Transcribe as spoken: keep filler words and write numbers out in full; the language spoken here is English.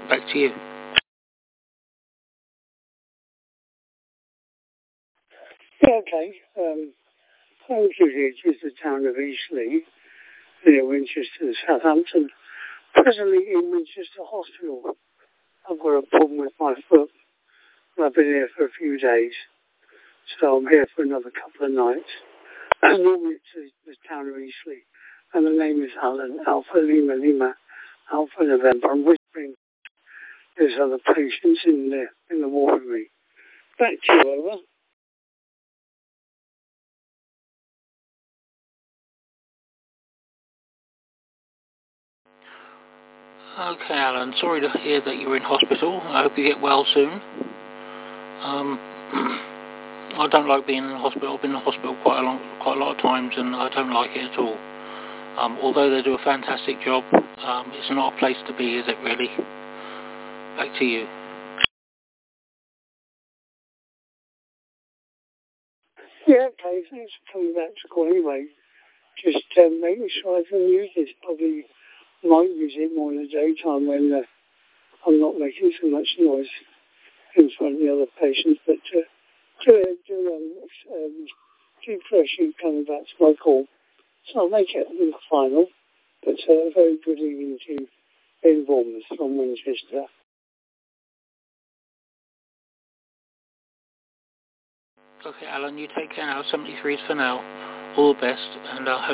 Back to you. Yeah, okay. Um, I'm Judy, it is the town of Eastleigh, near Winchester, Southampton. Presently in Winchester Hospital. I've got a problem with my foot. I've been here for a few days, so I'm here for another couple of nights. And normally it's the, the town of Eastleigh, and the name is Alan, Alpha Lima Lima, Alpha November. I'm whispering there's other patients in the, in the ward with me. Back to you, over. Okay, Alan, sorry to hear that you're in hospital. I hope you get well soon. Um, I don't like being in the hospital. I've been in the hospital quite a, long, quite a lot of times, and I don't like it at all. Um, although they do a fantastic job, um, it's not a place to be, is it really? Back to you. Yeah, okay, thanks for coming back to call anyway. Just um, making sure I can use this. Probably might use it more in the daytime when uh, I'm not making so much noise in front of the other patients. But uh, do, do um, um, keep pressure coming back to my call. So I'll make it in the final. But uh, a very good evening to Ben Bournemouth from Winchester. Okay, Alan, you take care now. seventy-three is for now. All the best, and I uh, hope